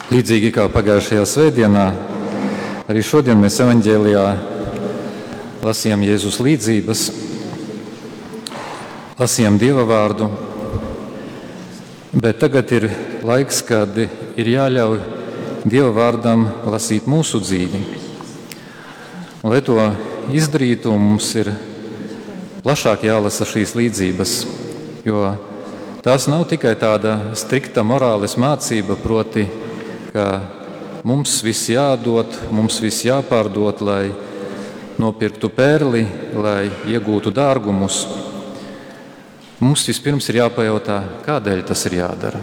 Līdzīgi kā pagājušajā svētdienā, arī šodien mēs evaņģēlijā lasījām Jēzus līdzības, lasījām Dieva vārdu, bet tagad ir laiks, kad ir jāļauj Dieva vārdam lasīt mūsu dzīvi. Un, lai to izdarītu, mums ir plašāk jālasa šīs līdzības, jo tās nav tikai tāda strikta morāles mācība, proti, ka mums viss jādod, mums viss jāpārdod, lai nopirktu pērli, lai iegūtu dārgumus. Mums vispirms ir jāpajautā, kādēļ tas ir jādara.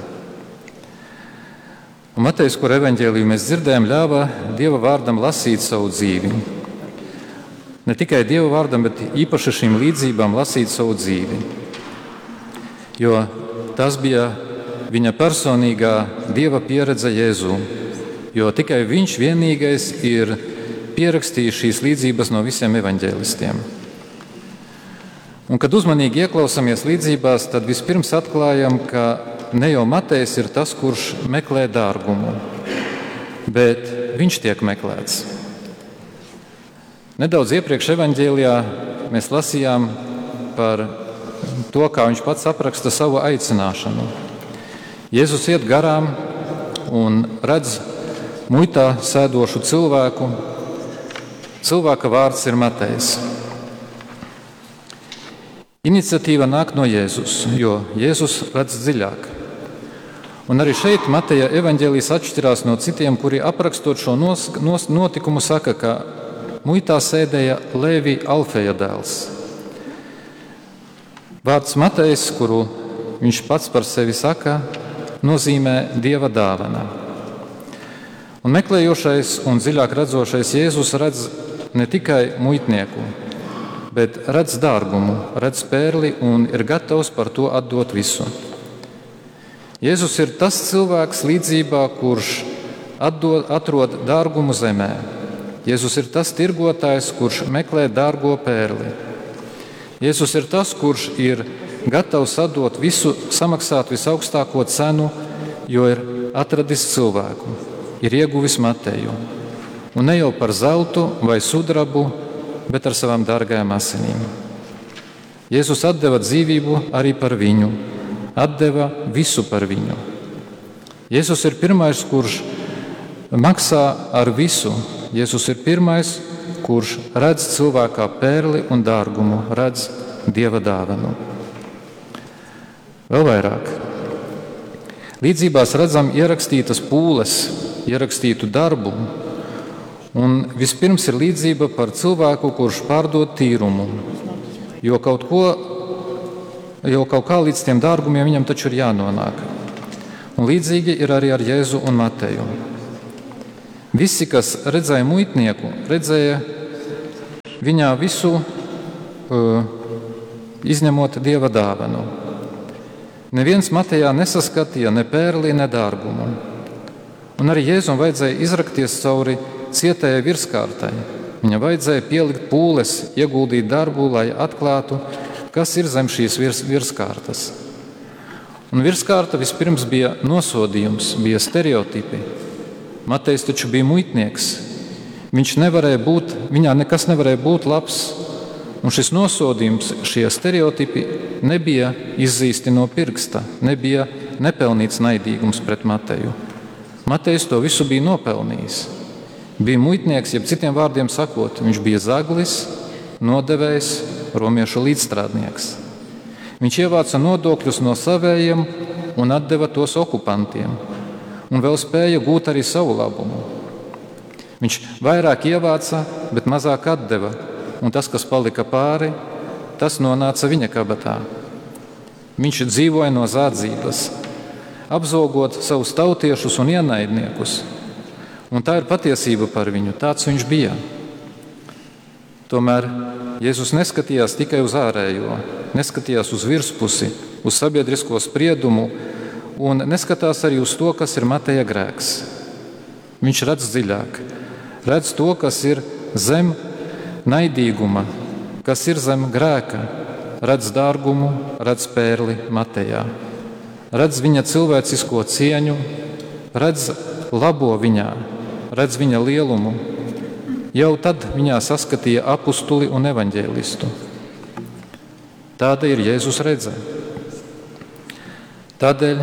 Un Matejs, kur evaņģēliju mēs dzirdējām, ļāva Dieva vārdam lasīt savu dzīvi. Ne tikai Dieva vārdam, bet īpaši šīm līdzībām lasīt savu dzīvi. Jo tas bija viņa personīgā Dieva pieredze Jēzu, jo tikai viņš vienīgais ir pierakstījis šīs līdzības no visiem evaņģēlistiem. Un, kad uzmanīgi ieklausāmies līdzībās, tad vispirms atklājam, ka ne jau Matejs ir tas, kurš meklē dārgumu, bet viņš tiek meklēts. Nedaudz iepriekš evaņģēlijā mēs lasījām par to, kā viņš pats apraksta savu aicināšanu. Jēzus iet garām un redz muitā sēdošu cilvēku. Cilvēka vārds ir Matejs. Iniciatīva nāk no Jēzus, jo Jēzus redz dziļāk. Un arī šeit Mateja evaņģēlijs atšķirās no citiem, kuri aprakstot šo notikumu saka, ka muitā sēdēja Levi Alfeja dēls. Vārds Matejs, kuru viņš pats par sevi saka, nozīmē Dieva dāvana. Un meklējošais un dziļāk redzošais Jēzus redz ne tikai muitnieku, bet redz dārgumu, redz pērli un ir gatavs par to atdot visu. Jēzus ir tas cilvēks līdzībā, kurš atrod dārgumu zemē. Jēzus ir tas tirgotājs, kurš meklē dārgo pērli. Jēzus ir tas, kurš ir gatavs atdot visu, samaksāt visaugstāko cenu, jo ir atradis cilvēku, ir ieguvis Mateju. Un ne jau par zeltu vai sudrabu, bet ar savām dārgajām asinīm. Jēzus atdeva dzīvību arī par viņu, atdeva visu par viņu. Jēzus ir pirmais, kurš maksā ar visu. Jēzus ir pirmais, kurš redz cilvēkā pērli un dārgumu, redz Dieva dāvanu. Vēl vairāk. Līdzībās redzam ierakstītas pūles, ierakstītu darbu, un vispirms ir līdzība par cilvēku, kurš pārdod tīrumu, jo kaut kā līdz tiem dārgumiem viņam taču ir jānonāk. Un līdzīgi ir arī ar Jēzu un Mateju. Visi, kas redzēja muitnieku, redzēja viņā visu, izņemot Dieva dāvanu. Neviens Matejā nesaskatīja ne pērli, ne dārgumu. Un arī Jēzum vajadzēja izrakties cauri cietējai virskārtai. Viņam vajadzēja pielikt pūles, ieguldīt darbu, lai atklātu, kas ir zem šīs virskārtas. Un virskārta vispirms bija nosodījums, bija stereotipi. Matejs taču bija muitnieks. Viņā nekas nevarēja būt labs. Un šis nosodījums, šie stereotipi nebija izzīsti no pirksta, nebija nepelnīts naidīgums pret Mateju. Matejs to visu bija nopelnījis. Bija muitnieks, jeb citiem vārdiem sakot, viņš bija zaglis, nodevējs, romiešu līdzstrādnieks. Viņš ievāca nodokļus no savējiem un atdeva tos okupantiem, un vēl spēja gūt arī savu labumu. Viņš vairāk ievāca, bet mazāk atdeva. Un tas, kas palika pāri, tas nonāca viņa kabatā. Viņš dzīvoja no zādzības, apzogot savus tautiešus un ienaidniekus. Un tā ir patiesība par viņu, tāds viņš bija. Tomēr Jēzus neskatījās tikai uz ārējo, neskatījās uz virspusi, uz sabiedrisko spriedumu un neskatās arī uz to, kas ir Mateja grēks. Viņš redz dziļāk, redz to, kas ir zem naidīguma, kas ir zem grēka, redz dārgumu, redz pērli Matejā, redz viņa cilvēcisko cieņu, redz labo viņā, redz viņa lielumu. Jau tad viņā saskatīja apustuli un evaņģēlistu. Tāda ir Jēzus redze. Tādēļ,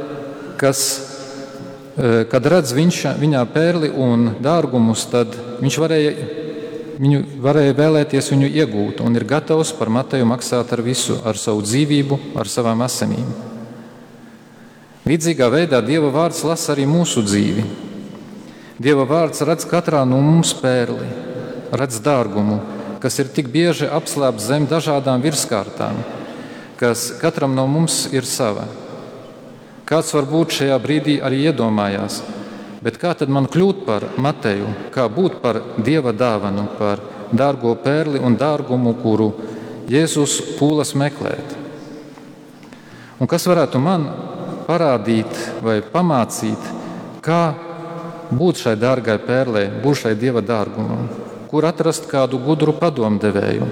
kad redz viņā pērli un dārgumus, tad viņš varēja vēlēties viņu iegūt un ir gatavs par Mateju maksāt ar visu, ar savu dzīvību, ar savām asinīm. Līdzīgā veidā Dieva vārds lasa arī mūsu dzīvi. Dieva vārds redz katrā no mums pērli, redz dārgumu, kas ir tik bieži apslēpts zem dažādām virskārtām, kas katram no mums ir sava. Kāds varbūt šajā brīdī arī iedomājās, bet kā tad man kļūt par Mateju, kā būt par Dieva dāvanu, par dārgo pērli un dārgumu, kuru Jēzus pūlas meklēt? Un kas varētu man parādīt vai pamācīt, kā būt šai dārgai pērlei, būt šai Dieva dārgumam, kur atrast kādu gudru padomdevēju?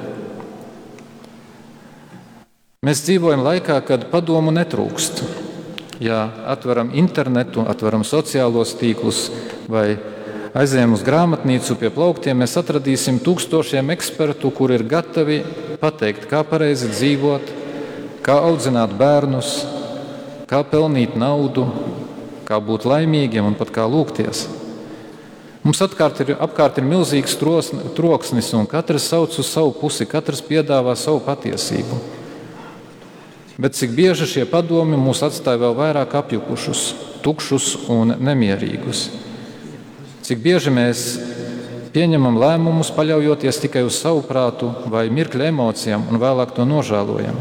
Mēs dzīvojam laikā, kad padomu netrūkst. Ja atveram internetu, atveram sociālos tīklus vai aizējam uz grāmatnīcu pie plauktiem, mēs atradīsim tūkstošiem ekspertu, kuri ir gatavi pateikt, kā pareizi dzīvot, kā audzināt bērnus, kā pelnīt naudu, kā būt laimīgiem un pat kā lūgties. Mums apkārt ir milzīgs troksnis, un katrs sauc uz savu pusi, katrs piedāvā savu patiesību. Bet cik bieži šie padomi mūs atstāja vēl vairāk apjukušus, tukšus un nemierīgus. Cik bieži mēs pieņemam lēmumus, paļaujoties tikai uz savu prātu vai mirkļa emocijām un vēlāk to nožēlojam.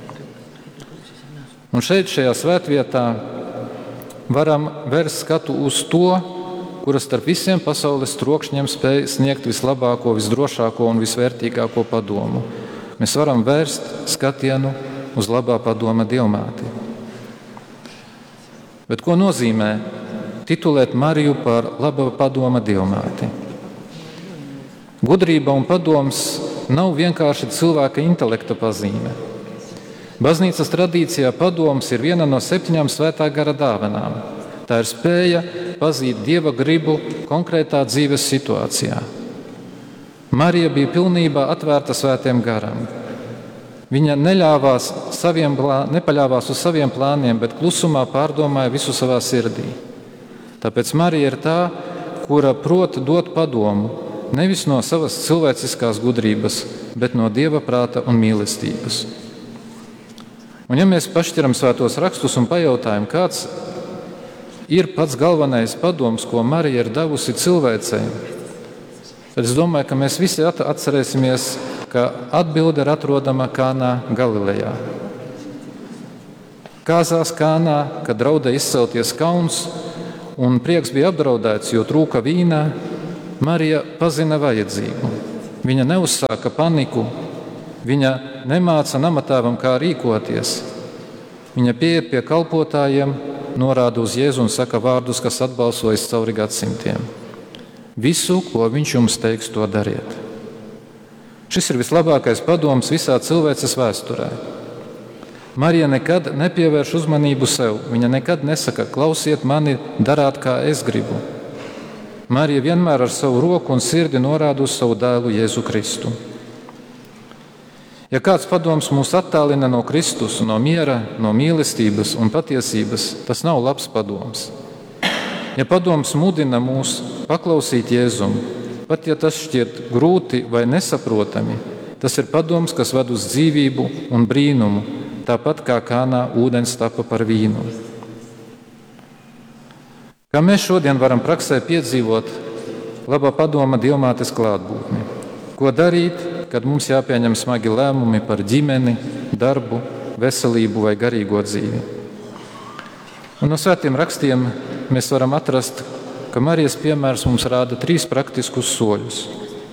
Un šajā svētvietā varam vērst skatu uz to, kuras starp visiem pasaules trokšņiem spēj sniegt vislabāko, visdrošāko un visvērtīgāko padomu. Mēs varam vērst skatienu uz labā padoma Dievmāti. Bet ko nozīmē titulēt Mariju par labā padoma Dievmāti? Gudrība un padoms nav vienkārši cilvēka intelekta pazīme. Baznīcas tradīcijā padoms ir viena no 7 svētā gara dāvanām. Tā ir spēja pazīt Dieva gribu konkrētā dzīves situācijā. Marija bija pilnībā atvērta svētiem garam. Viņa nepaļāvās uz saviem plāniem, bet klusumā pārdomāja visu savā sirdī. Tāpēc Marija ir tā, kura prot dot padomu nevis no savas cilvēciskās gudrības, bet no Dieva prāta un mīlestības. Un ja mēs pašķiram svētos rakstus un pajautājam, kāds ir pats galvenais padoms, ko Marija ir devusi cilvēcei, tad es domāju, ka mēs visi atcerēsimies, ka atbilde ir atrodama Kānā Galilejā. Kāzās Kānā, kad draudēja izcelties kauns un prieks bija apdraudēts, jo trūka vīna, Marija pazina vajadzību. Viņa neuzsāka paniku, viņa nemāca namatēvam, kā rīkoties. Viņa pieiet pie kalpotājiem, norāda uz Jēzu un saka vārdus, kas atbalsojas cauri gadsimtiem. Visu, ko viņš jums teiks, to dariet. Šis ir vislabākais padoms visā cilvēces vēsturē. Marija nekad nepievērš uzmanību sev. Viņa nekad nesaka, klausiet mani, darāt, kā es gribu. Marija vienmēr ar savu roku un sirdi norāda uz savu dēlu Jēzu Kristu. Ja kāds padoms mūs attālina no Kristus, no miera, no mīlestības un patiesības, tas nav labs padoms. Ja padoms mudina mūs paklausīt Jēzum, pat ja tas šķiet grūti vai nesaprotami, tas ir padoms, kas ved uz dzīvību un brīnumu, tāpat kā Kānā ūdens tapa par vīnu. Kā mēs šodien varam praksē piedzīvot labā padoma Dievmātes klātbūtni? Ko darīt, kad mums jāpieņem smagi lēmumi par ģimeni, darbu, veselību vai garīgo dzīvi? Un no svētiem rakstiem mēs varam atrast, ka Marijas piemērs mums rāda 3 praktiskus soļus.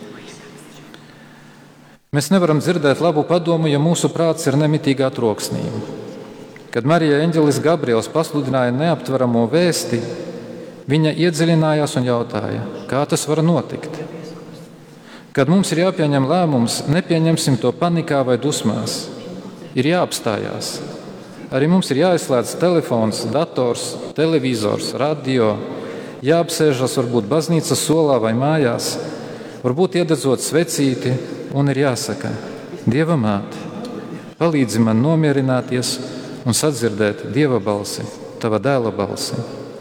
Mēs nevaram dzirdēt labu padomu, ja mūsu prāts ir nemitīgā troksnī. Kad Marija eņģelis Gabriels pasludināja neaptveramo vēsti, viņa iedziļinājās un jautāja, kā tas var notikt. Kad mums ir jāpieņem lēmums, nepieņemsim to panikā vai dusmās. Ir jāapstājās. Arī mums ir jāizslēdz telefons, dators, televizors, radio. jāapsēžas varbūt baznīcas solā vai mājās, varbūt iededzot svecīti un ir jāsaka: Dieva māte, palīdzi man nomierināties un sadzirdēt Dieva balsi, Tava dēla balsi.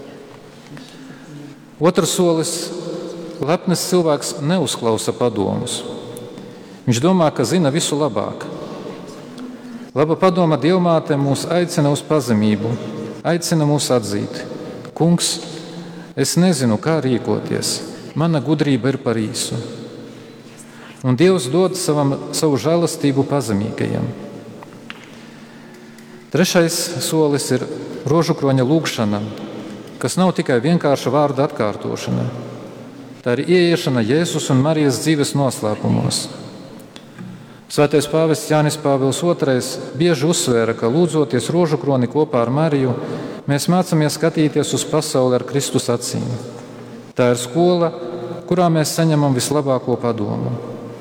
Otrs solis - lepns cilvēks neuzklausa padomus. Viņš domā, ka zina visu labāk. Laba padoma Dievmāte mūs aicina uz pazemību, aicina mūs atzīt: Kungs, es nezinu, kā rīkoties, mana gudrība ir par īsu. Un Dievs dod savu žēlastību pazemīgajiem. Trešais solis ir rožukroņa lūgšana, kas nav tikai vienkārša vārda atkārtošana. Tā ir ieiešana Jēzus un Marijas dzīves noslēpumos. Svētais pāvests Jānis Pāvils II bieži uzsvēra, ka lūdzoties rožukroni kopā ar Mariju, mēs mācāmies skatīties uz pasauli ar Kristus acīm. Tā ir skola, kurā mēs saņemam vislabāko padomu.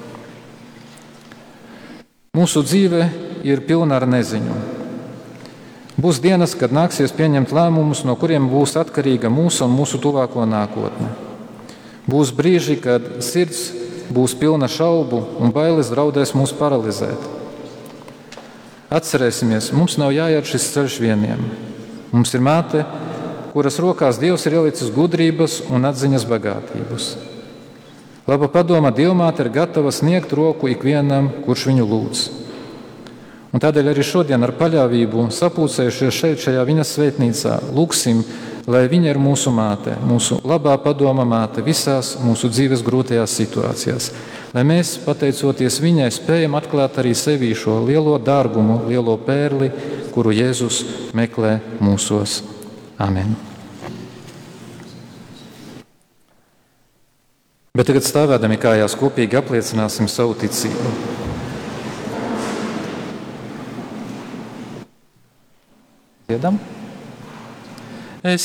Mūsu dzīve ir pilna ar neziņu. Būs dienas, kad nāksies pieņemt lēmumus, no kuriem būs atkarīga mūsu un mūsu tuvāko nākotne. Būs brīži, kad sirds būs pilna šaubu un bailes draudēs mūs paralizēt. Atcerēsimies, mums nav jāiet šis ceļš vieniem. Mums ir māte, kuras rokās Dievs ir ielicis gudrības un atziņas bagātības. Laba padoma Dievmāte ir gatava sniegt roku ikvienam, kurš viņu lūdz. Un tādēļ arī šodien ar paļāvību sapulcējušies šeit, šajā viņas svētnīcā, lūgsim, lai viņa ir mūsu māte, mūsu labā padoma māte visās mūsu dzīves grūtajās situācijās. Lai mēs, pateicoties viņai, spējam atklāt arī sevī šo lielo dārgumu, lielo pērli, kuru Jēzus meklē mūsos. Amen. Bet tagad stāvēdami kājās kopīgi apliecināsim savu ticību. Dziedam?